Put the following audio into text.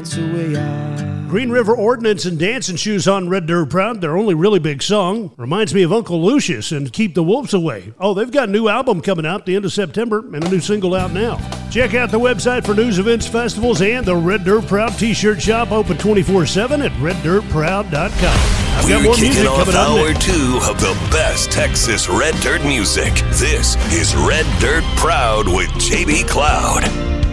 dance away. Green River Ordnance and Dancing Shoes on Red Dirt Proud. Their only really big song reminds me of Uncle Lucius and Keep the Wolves Away. Oh, they've got a new album coming out the end of September and a new single out now. Check out the website for news, events, festivals, and the Red Dirt Proud t-shirt shop open 24/7 at reddirtproud.com. I've got more music coming up. Hour 2 of the best Texas Red Dirt music. This is Red Dirt Proud with JB Cloud.